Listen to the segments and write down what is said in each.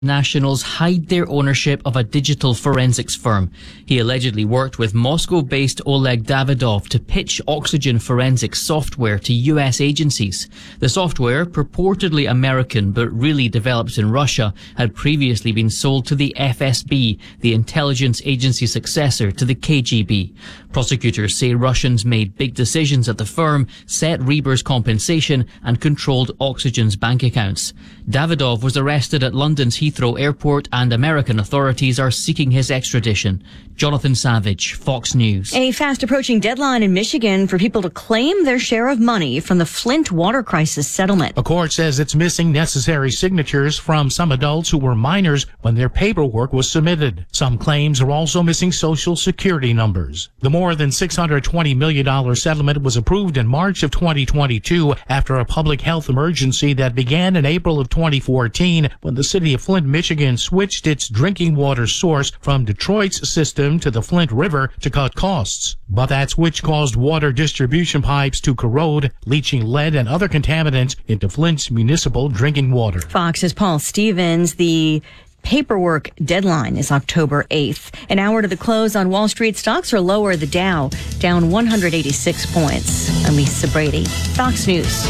nationals hide their ownership of a digital forensics firm. He allegedly worked with Moscow-based Oleg Davidov to pitch oxygen forensics software to US agencies. The software, purportedly American but really developed in Russia, had previously been sold to the FSB, the intelligence agency successor to the KGB. Prosecutors say Russians made big decisions at the firm, set Reber's compensation and controlled Oxygen's bank accounts. Davidov was arrested at London's Heathrow Airport and American authorities are seeking his extradition. Jonathan Savage, Fox News. A fast-approaching deadline in Michigan for people to claim their share of money from the Flint water crisis settlement. A court says it's missing necessary signatures from some adults who were minors when their paperwork was submitted. Some claims are also missing Social Security numbers. The more than $620 million settlement was approved in March of 2022 after a public health emergency that began in April of 2014 when the city of Flint, Michigan switched its drinking water source from Detroit's system to the Flint River to cut costs. But that switch caused water distribution pipes to corrode, leaching lead and other contaminants into Flint's municipal drinking water. Fox's Paul Stevens. The paperwork deadline is October 8th. An hour to the close on Wall Street. Stocks are lower. The Dow down 186 points. I'm Lisa Brady, Fox News.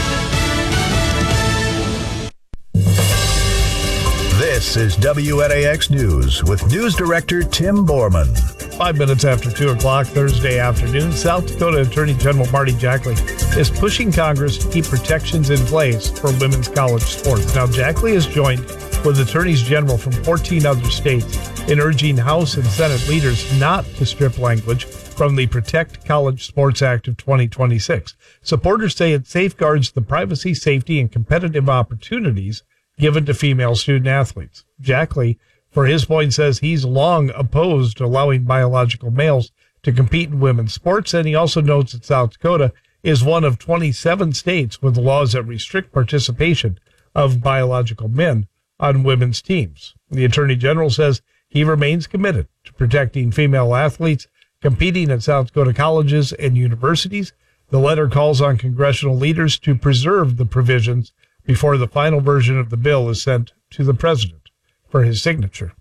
This is WNAX News with News Director Tim Borman. 5 minutes after 2 o'clock Thursday afternoon, South Dakota Attorney General Marty Jackley is pushing Congress to keep protections in place for women's college sports. Now, Jackley is joined with attorneys general from 14 other states in urging House and Senate leaders not to strip language from the Protect College Sports Act of 2026. Supporters say it safeguards the privacy, safety, and competitive opportunities given to female student athletes. Jackley, for his point, says he's long opposed to allowing biological males to compete in women's sports, and he also notes that South Dakota is one of 27 states with laws that restrict participation of biological men on women's teams. The Attorney General says he remains committed to protecting female athletes competing at South Dakota colleges and universities. The letter calls on congressional leaders to preserve the provisions before the final version of the bill is sent to the president for his signature.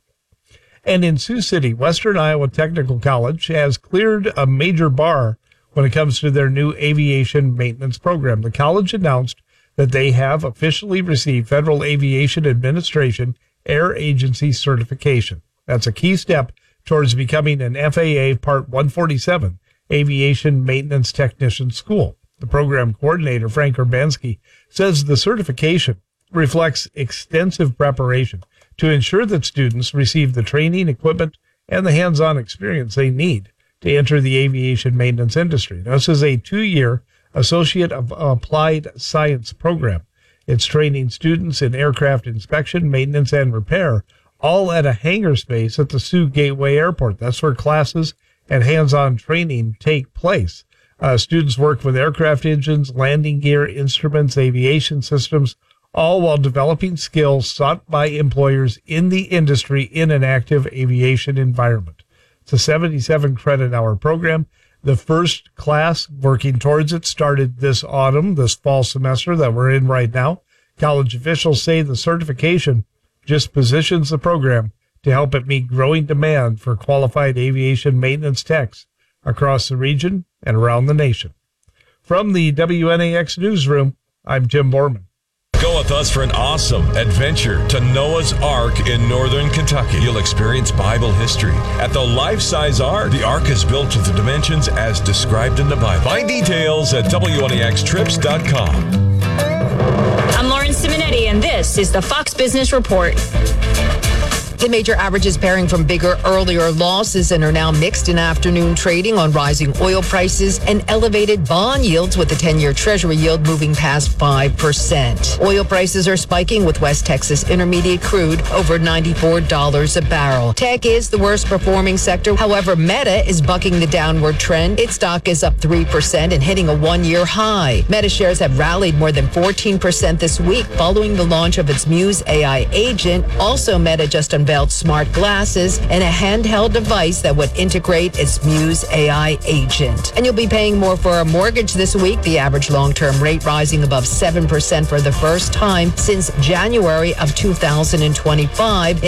And in Sioux City, Western Iowa Technical College has cleared a major bar when it comes to their new aviation maintenance program. The college announced that they have officially received Federal Aviation Administration Air Agency certification. That's a key step towards becoming an FAA Part 147 aviation maintenance technician school. The program coordinator, Frank Urbanski, says the certification reflects extensive preparation to ensure that students receive the training, equipment, and the hands-on experience they need to enter the aviation maintenance industry. Now, this is a 2-year Associate of Applied Science program. It's training students in aircraft inspection, maintenance, and repair, all at a hangar space at the Sioux Gateway Airport. That's where classes and hands-on training take place. Students work with aircraft engines, landing gear, instruments, aviation systems, all while developing skills sought by employers in the industry in an active aviation environment. It's a 77-credit-hour program. The first class working towards it started this autumn, this fall semester that we're in right now. College officials say the certification just positions the program to help it meet growing demand for qualified aviation maintenance techs across the region and around the nation. From the WNAX newsroom, I'm Tim Borman. Go with us for an awesome adventure to Noah's Ark in northern Kentucky. You'll experience Bible history at the life-size Ark. The Ark is built to the dimensions as described in the Bible. Find details at WNAXtrips.com. I'm Lauren Simonetti, and this is the Fox Business Report. The major averages pairing from bigger, earlier losses and are now mixed in afternoon trading on rising oil prices and elevated bond yields, with the 10-year Treasury yield moving past 5%. Oil prices are spiking, with West Texas Intermediate crude over $94 a barrel. Tech is the worst performing sector. However, Meta is bucking the downward trend. Its stock is up 3% and hitting a one-year high. Meta shares have rallied more than 14% this week following the launch of its Muse AI agent. Also, Meta just unveiled unveiled smart glasses and a handheld device that would integrate its Muse AI agent. And you'll be paying more for a mortgage this week. The average long-term rate rising above 7% for the first time since January of 2025.